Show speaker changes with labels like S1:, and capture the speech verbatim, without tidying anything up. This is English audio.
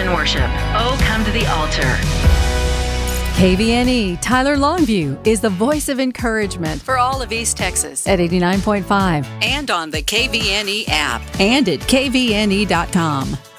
S1: Christian worship. Oh, come to the altar.
S2: K V N E Tyler Longview is the voice of encouragement
S3: for all of East Texas
S2: at eighty-nine point five
S3: and on the K V N E app
S2: and at K V N E dot com.